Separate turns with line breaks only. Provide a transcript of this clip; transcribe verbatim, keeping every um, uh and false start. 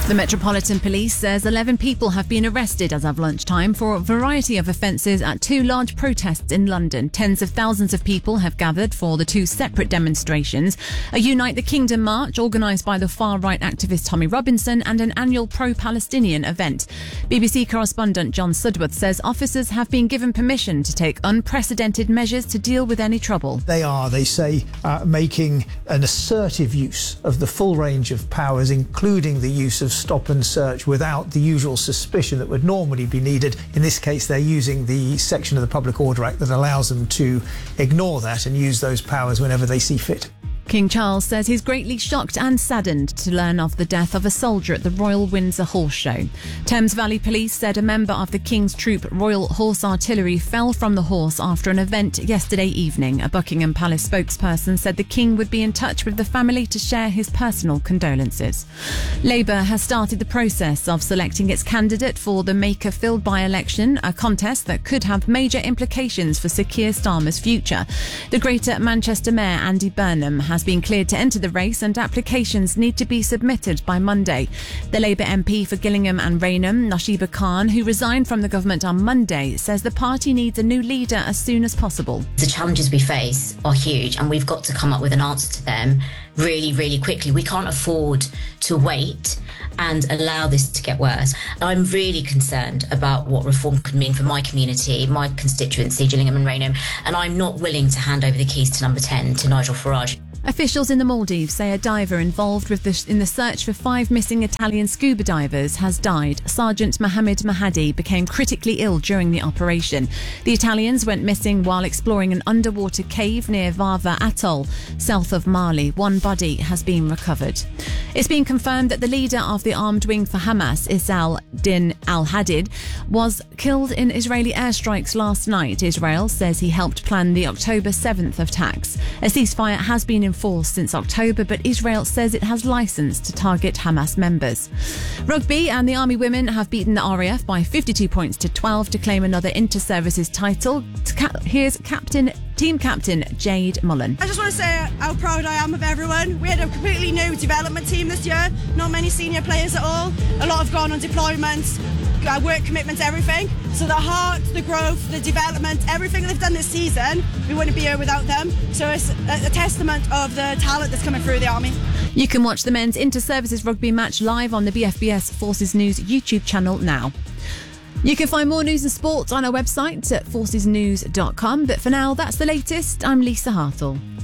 The Metropolitan Police says eleven people have been arrested as of lunchtime for a variety of offences at two large protests in London. Tens of thousands of people have gathered for the two separate demonstrations, a Unite the Kingdom march organised by the far-right activist Tommy Robinson and an annual pro-Palestinian event. B B C correspondent John Sudworth says officers have been given permission to take unprecedented measures to deal with any trouble.
They are, they say, uh, making an assertive use of the full range of powers, including the use of stop and search without the usual suspicion that would normally be needed. In this case, they're using the section of the Public Order Act that allows them to ignore that and use those powers whenever they see fit.
King Charles says he's greatly shocked and saddened to learn of the death of a soldier at the Royal Windsor Horse Show. Thames Valley Police said a member of the King's Troop Royal Horse Artillery fell from the horse after an event yesterday evening. A Buckingham Palace spokesperson said the King would be in touch with the family to share his personal condolences. Labour has started the process of selecting its candidate for the Makerfield by-election, a contest that could have major implications for Sir Keir Starmer's future. The Greater Manchester Mayor Andy Burnham has has been cleared to enter the race and applications need to be submitted by Monday. The Labour M P for Gillingham and Rainham, Nashiba Khan, who resigned from the government on Monday, says the party needs a new leader as soon as possible.
The challenges we face are huge and we've got to come up with an answer to them really, really quickly. We can't afford to wait and allow this to get worse. I'm really concerned about what reform could mean for my community, my constituency, Gillingham and Rainham, and I'm not willing to hand over the keys to number ten to Nigel Farage.
Officials in the Maldives say a diver involved with the, in the search for five missing Italian scuba divers has died. Sergeant Mohammed Mahadi became critically ill during the operation. The Italians went missing while exploring an underwater cave near Varva Atoll, south of Mali. One body has been recovered. It's been confirmed that the leader of the armed wing for Hamas, Issal Din al-Hadid, was killed in Israeli airstrikes last night. Israel says he helped plan the October seventh attacks. A ceasefire has been in force since October, but Israel says it has licence to target Hamas members. Rugby and the Army women have beaten the R A F by fifty-two points to twelve to claim another inter-services title. Here's captain, team captain Jade Mullen.
I just want to say how proud I am of everyone. We had a completely new development team this year, not many senior players at all. A lot have gone on deployments, work commitments, everything. So the heart, the growth, the development, everything they've done this season, we wouldn't be here without them. So it's a, a testament of the talent that's coming through the Army.
You can watch the men's inter-services rugby match live on the B F B S Forces News YouTube channel now. You can find more news and sport on our website at forces news dot com. But for now, that's the latest. I'm Lisa Hartle.